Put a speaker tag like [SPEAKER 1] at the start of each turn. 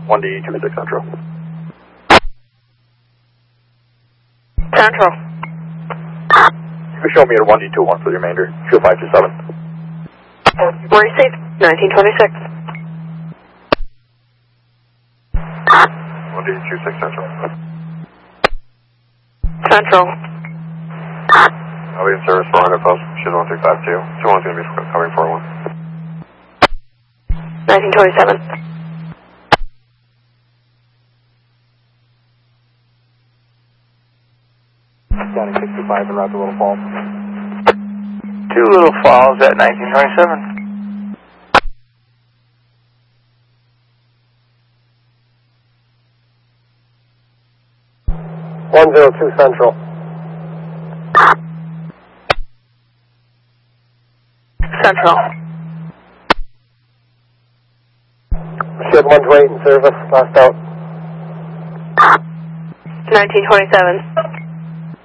[SPEAKER 1] 1D26 Central.
[SPEAKER 2] Central.
[SPEAKER 1] You can show me at 1D21 for the remainder. Fuel 527.
[SPEAKER 2] Receive 1926.
[SPEAKER 1] 1D26 Central.
[SPEAKER 2] Central.
[SPEAKER 1] I'll be in service for Orlando Post. She's 1352. 21's going to be covering 41.
[SPEAKER 2] 1927.
[SPEAKER 1] County 65 and route to Little Falls.
[SPEAKER 3] 2 Little Falls at 1927.
[SPEAKER 1] Central.
[SPEAKER 2] Central.
[SPEAKER 1] Shed 128 in service, last out.
[SPEAKER 2] 1927.